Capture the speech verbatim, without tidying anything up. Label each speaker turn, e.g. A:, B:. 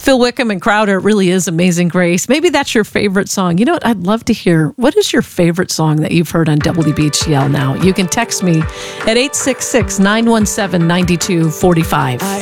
A: Phil Wickham and Crowder, it really is Amazing Grace. Maybe that's your favorite song. You know what? I'd love to hear, what is your favorite song that you've heard on W B H T L now? You can text me at eight six six, nine one seven, nine two four five.